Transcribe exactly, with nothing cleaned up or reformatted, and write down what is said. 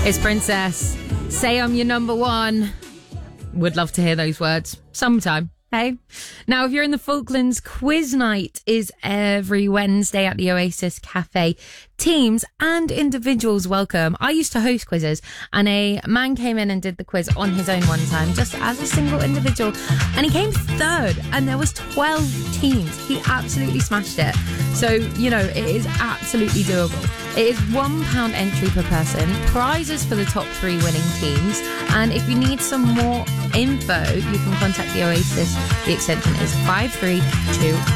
It's Princess. Say I'm your number one. Would love to hear those words sometime. Hey, now if you're in the Falklands, quiz night is every Wednesday at the Oasis Cafe. Teams and individuals welcome. I used to host quizzes, and a man came in and did the quiz on his own one time, just as a single individual, and he came third, and there was twelve teams. He absolutely smashed it. So, you know, it is absolutely doable. It is one pound entry per person, prizes for the top three winning teams, and if you need some more info, you can contact the Oasis. The extension is five three two